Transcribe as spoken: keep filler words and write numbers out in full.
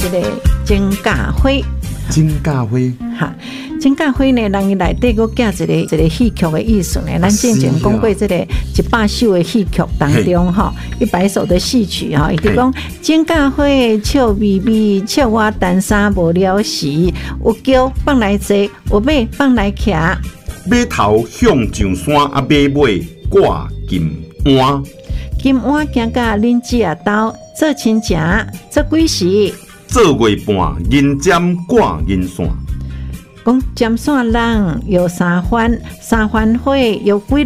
这个金架花。 金架花， 哈，金架花呢，人伊内底佫加一个一个戏曲的意思呢。咱之前讲过，这个一百首的戏曲当中，哈，一百首的戏曲哈，伊就讲金架花笑眯眯，笑我单衫无了时，有叫放来坐，有马放来骑。 马头向上山，啊，马尾挂金碗。 金碗行甲恁姐啊兜做亲情，做几时？ 做月半，银针挂银线。 讲尖线人有三番，三番火有几